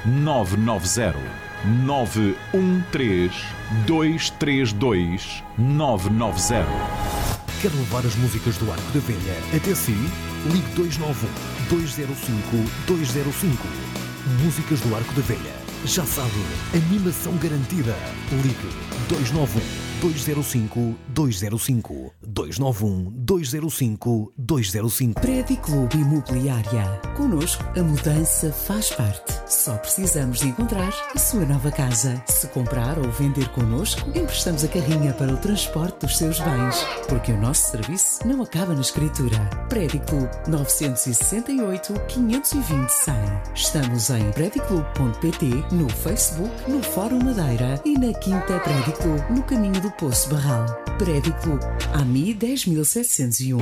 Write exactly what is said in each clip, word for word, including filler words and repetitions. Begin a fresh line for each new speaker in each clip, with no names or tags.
nove nove zero, nove um três, dois três dois, nove nove zero.
Quer levar as músicas do Arco da Velha até si? Ligue dois nove um, dois zero cinco, dois zero cinco. Músicas do Arco da Velha. Já sabe, animação garantida. Ligue dois nove um, dois zero cinco, dois zero cinco. dois nove um, dois zero cinco, dois zero cinco.
Prédio Clube Imobiliária. Connosco, a mudança faz parte. Só precisamos de encontrar a sua nova casa. Se comprar ou vender connosco, emprestamos a carrinha para o transporte dos seus bens. Porque o nosso serviço não acaba na escritura. Prédio Clube nove seis oito, quinhentos e vinte, cem. Estamos em prédio clube ponto pt, no Facebook, no Fórum Madeira e na Quinta Prédio Clube, no caminho do Poço Barral. Prédio Clube, A M I dez mil setecentos e um.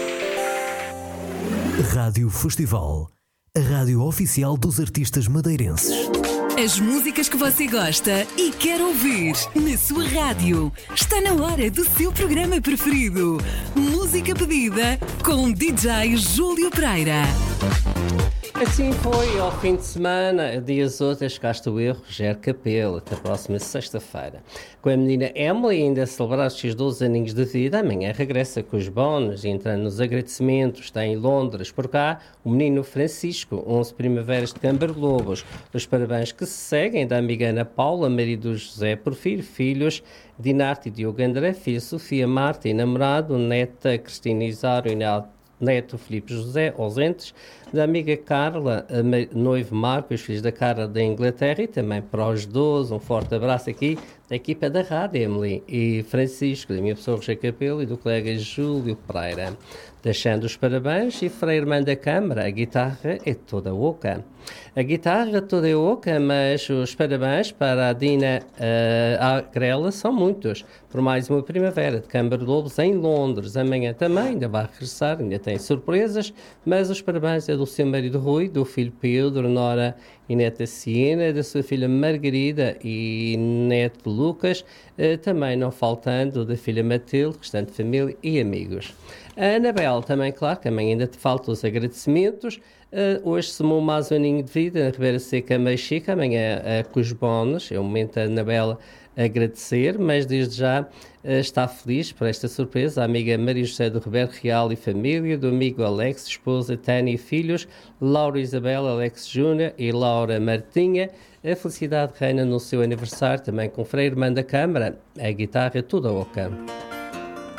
Rádio Festival, a rádio oficial dos artistas madeirenses.
As músicas que você gosta e quer ouvir na sua rádio. Está na hora do seu programa preferido. Música pedida com D J Júlio Pereira.
Assim foi ao fim de semana, dias outros, cá está o erro, Rogério Capelo, até a próxima sexta-feira. Com a menina Emily ainda a celebrar os seus doze aninhos de vida, amanhã regressa com os bónus, entrando nos agradecimentos, está em Londres. Por cá, o menino Francisco, onze primaveras de Câmara Lobos. Os parabéns que se seguem da amiga Ana Paula, marido José Porfírio, filhos Dinarte e Diogo André, filha Sofia Marta e namorado, neta Cristina Isaro e neto Filipe José, ausentes, da amiga Carla, a noivo Marco, os filhos da Carla da Inglaterra, e também para os doze, um forte abraço aqui da equipa da rádio, Emily e Francisco, da minha pessoa Rogério Capelo e do colega Júlio Pereira. Deixando os parabéns, e Frei Irmã da Câmara, a guitarra é toda oca. A guitarra toda é oca, mas os parabéns para a Dina uh, Agrela são muitos, por mais uma primavera de Câmara Lobos em Londres. Amanhã também ainda vai regressar, ainda tem surpresas, mas os parabéns é do seu marido Rui, do filho Pedro, nora e neta Siena, da sua filha Margarida e neto Lucas, uh, também não faltando da filha Matilde, restante família e amigos. A Anabel também, claro, que amanhã ainda te faltam os agradecimentos. Uh, hoje somou mais um aninho de vida na Ribeira Seca, Meixica, amanhã uh, com os bónus. É o momento da Anabel agradecer, mas desde já uh, está feliz por esta surpresa. A amiga Maria José do Ribeiro Real e família, do amigo Alex, esposa Tânia e filhos, Laura Isabel, Alex Júnior e Laura Martinha. A felicidade reina no seu aniversário, também com Frei Irmã da Câmara, a guitarra toda oca.